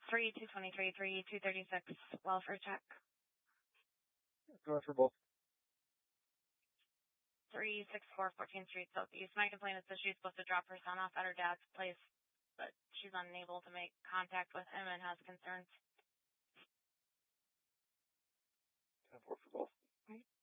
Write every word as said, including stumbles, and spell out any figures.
three two twenty-three, three two thirty-six, welfare check. Going for both. three sixty-four fourteenth Street Southeast. My complainant says she's supposed to drop her son off at her dad's place, but she's unable to make contact with him and has concerns. ten four for both. Right.